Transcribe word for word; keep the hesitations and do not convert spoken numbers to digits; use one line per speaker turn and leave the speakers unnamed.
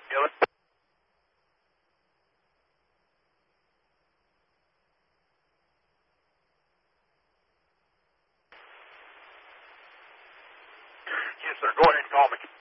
Gillis? Yes, sir. Go ahead and call me.